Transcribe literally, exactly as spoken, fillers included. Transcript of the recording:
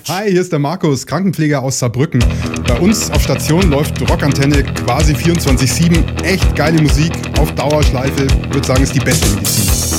Hi, hier ist der Markus, Krankenpfleger aus Saarbrücken. Bei uns auf Station läuft Rockantenne quasi vierundzwanzig sieben. Echt geile Musik auf Dauerschleife. Ich würde sagen, ist die beste Medizin.